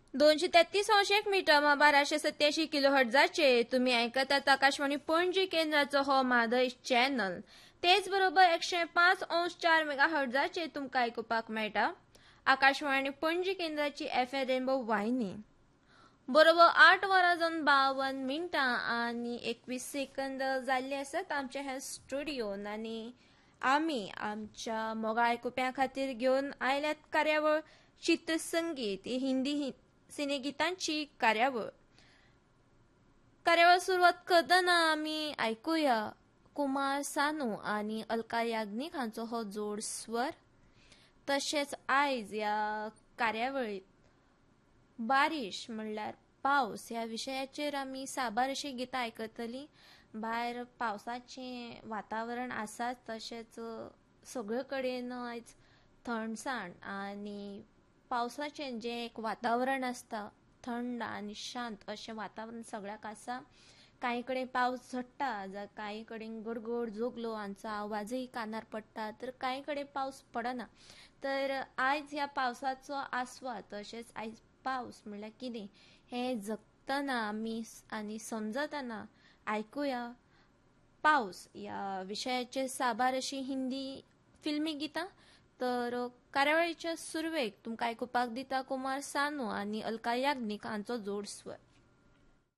233 1287 किलोहर्ट्झाचे तुम्ही ऐकतात आकाशवाणी पणजी केंद्राचो हो मादय चॅनल. तेच बरोबर 105.4 मेगाहर्ट्झाचे तुमकां आयकुपाक मेळटा आकाशवाणी पणजी केंद्राची FM रेनबो वाहिनी. बरोबर 8 वरां जावन 52 मिनटां आनी 21 सेकंद जाल्ले आसात आमच्या ह्या स्टुडिओन. आनी आमी आमच्या मोगा आयकुप्यां खातीर घेवन आयल्यात कार्यावळ चित्रसंगीत ही हिंदी सिनेगितांची कार्यावळ सुरवात करतना आमी आयकुया कुमार सानू आनी अलका याग्नीक हांचो हो जोड स्वर. तशेंच आयज ह्या कार्यावळीत बारिश म्हणल्यार पावस ह्या विशयाचेर आमी साबार अशी गितां आयकतलीं. भायर पावसाचें वातावरण आसा, तशेंच सगळे कडेन आयज थंडसाण आनी पावसाचें जें एक वातावरण आसता थंड आनी शांत अशें वातावरण सगळ्याक आसा. कांय कडेन पावस झडटा जाल्यार कांय कडेन गडगड जोगलो हांचो आवाजूय कानार पडटा, तर कांय कडेन पावस पडना. तर आयज ह्या पावसाचो आस्वाद तशेंच आयज पावस म्हणल्यार कितें हें जगतना आमी आनी समजतना आयकुया पावस ह्या विशयाचेर साबार अशी हिंदी फिल्मी गितां. तर कार्यावळीच्या सुरवेक तुमकां आयकुपाक दिता कुमार सानू आनी अलका याग्नीक हांचो जोड स्वर.